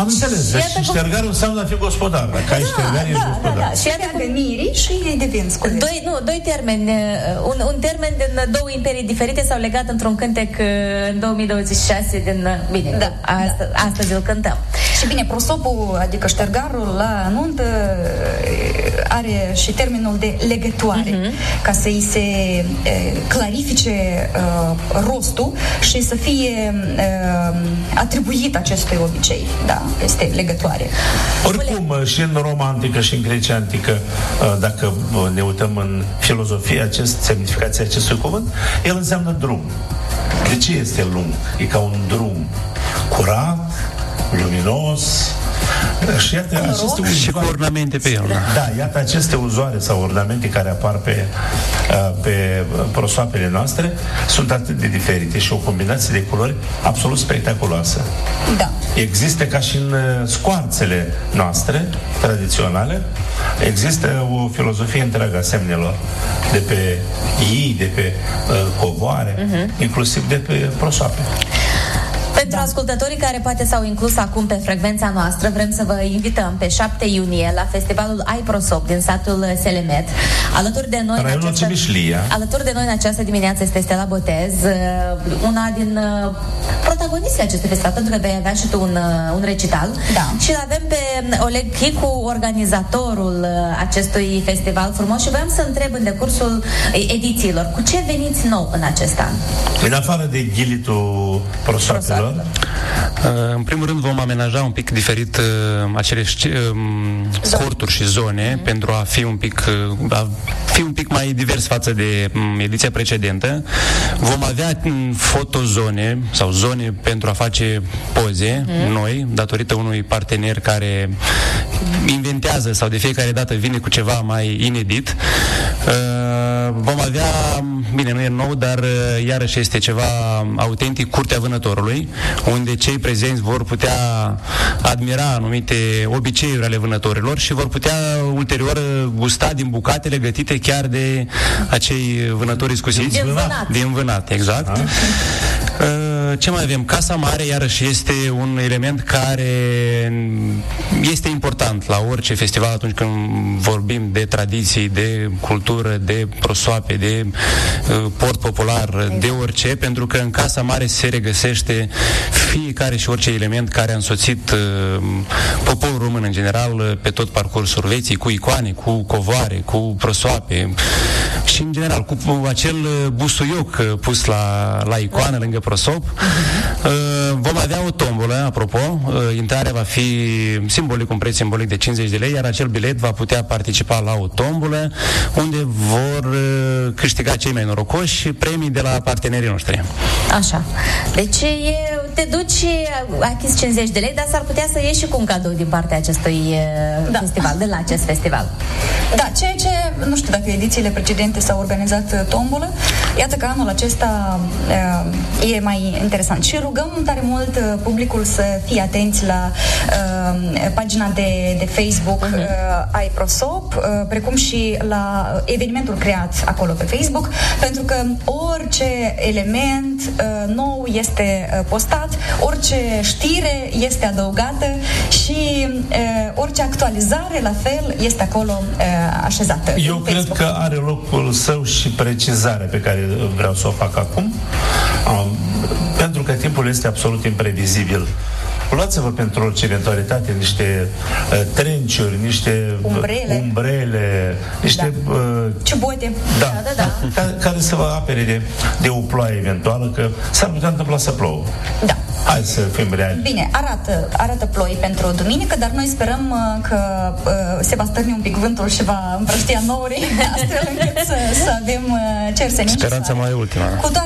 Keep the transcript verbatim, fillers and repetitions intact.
Am înțeles. Deci Iată ștergarul cum... înseamnă a fi gospodar. Dacă ai ștergar, ești da, gospodar. da, da. Și iată gămirii și ei devin sculeți. Doi, nu, doi termeni. Un, un termen din două imperii diferite s-au legat într-un cântec în două mii douăzeci și șase din... Bine, da, astăzi, da. astăzi îl cântăm. Și bine, prosopul, adică ștergarul la nuntă are și termenul de legătoare, uh-huh. ca să-i se e, clarifice uh, rostul și să fie uh, atribuit acestui obicei. Da, este legătoare. Oricum, și în Roma antică și în Grecia antică, dacă ne uităm în filozofie, acest, semnificația acestui cuvânt, el înseamnă drum. De ce este lung? E ca un drum curat, luminos, și iată aceste uzoare, și cu ornamente pe el. Da. da, iată aceste uzoare sau ornamente care apar pe, pe prosoapele noastre sunt atât de diferite și o combinație de culori absolut spectaculoasă. Da. Există ca și în scoarțele noastre tradiționale, există o filozofie întreagă a semnelor de pe ei, de pe uh, covoare, uh-huh. inclusiv de pe prosoape. Pentru ascultătorii care poate s-au inclus acum pe frecvența noastră, vrem să vă invităm pe șapte iunie la festivalul Ai Prosop din satul Selemet. Alături de noi, în această, alături de noi în această dimineață este Stella Botez, una din protagonistii acestui festival, pentru că vei avea și tu un, un recital. Da. Și avem pe Oleg Chicu, organizatorul acestui festival frumos, și vreau să întreb în decursul edițiilor, cu ce veniți nou în acest an? În afară de ghilitul prosoapelor, în primul rând vom amenaja un pic diferit uh, acele uh, corturi și zone mm. pentru a fi un pic uh, a fi un pic mai divers față de um, ediția precedentă. Vom avea um, fotozone sau zone pentru a face poze mm. noi, datorită unui partener care inventează sau de fiecare dată vine cu ceva mai inedit. Uh, vom avea, bine, nu e nou, dar uh, iarăși este ceva autentic, Curtea Vânătorului, unde cei prezenți vor putea admira anumite obiceiuri ale vânătorilor și vor putea ulterior gusta din bucatele gătite chiar de acei vânători iscusiți. Din vânat. Din vânat, exact. A? Ce mai avem? Casa Mare, iarăși, este un element care este important la orice festival atunci când vorbim de tradiții, de cultură, de prosoape, de uh, port popular, exact. De orice, pentru că în Casa Mare se regăsește fiecare și orice element care a însoțit uh, poporul român în general pe tot parcursul vieții, cu icoane, cu covoare, cu prosoape și în general cu acel busuioc pus la, la icoană lângă prosop. Uh, vom avea o tombolă, apropo, uh, intrarea va fi simbolic, un preț simbolic de cincizeci de lei, iar acel bilet va putea participa la o tombolă unde vor uh, câștiga cei mai norocoși premii de la partenerii noștri. Așa. Deci e, te duci, achizi cincizeci de lei, dar s-ar putea să ieși și cu un cadou din partea acestui da. festival, de la acest festival. Da, ceea ce, nu știu dacă edițiile precedente s-au organizat tombolă, iată că anul acesta uh, e mai interesant. Și rugăm tare mult uh, publicul să fie atenți la uh, pagina de, de Facebook uh-huh. uh, Ai Prosop, uh, precum și la evenimentul creat acolo pe Facebook, pentru că orice element uh, nou este uh, postat, orice știre este adăugată și uh, orice actualizare la fel este acolo uh, așezată. Eu cred Facebook. Că are locul său și precizarea pe care vreau să o fac acum, um, pentru că timpul este absolut imprevizibil. Luați-vă pentru orice eventualitate niște uh, trenciuri, niște umbrele, umbrele niște da. uh, ciubote da, da, da, da. Care, care să vă apere de, de o ploaie eventuală, că s-ar putea întâmpla să plouă. Da. Hai să fim reali. Bine, arată, arată ploi pentru duminică, dar noi sperăm uh, că uh, se va stârni un pic vântul și va împrăștia nourii, astfel încât să, să avem uh, cer senin. Speranța mai ultima. Cu